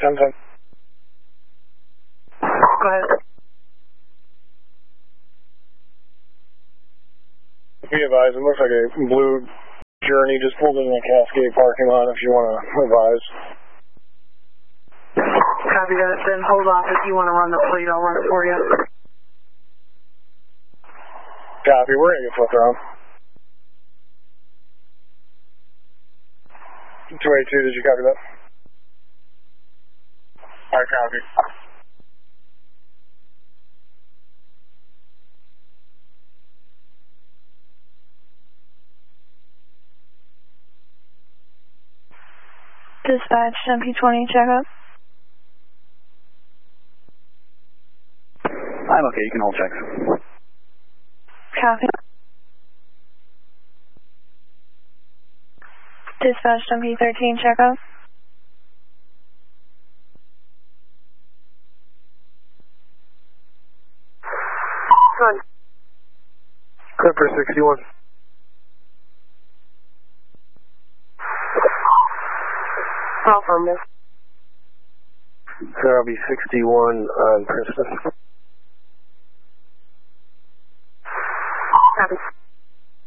1010. Go ahead. Be advised, it looks like a blue Journey just pulled in the Cascade parking lot if you want to advise. Copy that. Then hold off if you want to run the plate. I'll run it for you. Copy. We're going to get flipped around. 282, did you copy that? I copy. Dispatch, MP20, check up. I'm okay, you can hold checks. Copy. Dispatch, MP13, check up. Good. Clipper 61. Call from this. So that'll be 61 on Princeton.